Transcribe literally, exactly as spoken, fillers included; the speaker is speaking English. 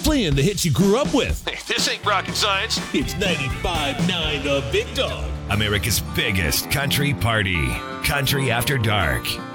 playing the hits you grew up with. Hey, this ain't rocket science. It's ninety-five point nine The Big Dog. America's biggest country party. Country After Dark.